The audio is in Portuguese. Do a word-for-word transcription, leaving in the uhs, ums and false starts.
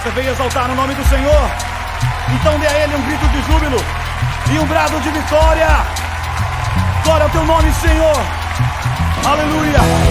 Você veio exaltar no nome do Senhor? Então dê a Ele um grito de júbilo e um brado de vitória. Glória ao teu nome, Senhor. Aleluia.